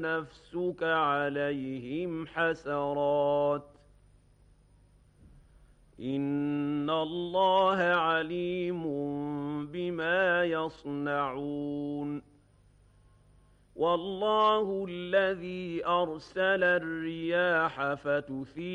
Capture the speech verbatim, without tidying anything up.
نفسك عليهم حسرات إن الله عليم بما يصنعون والله الذي أرسل الرياح فتثير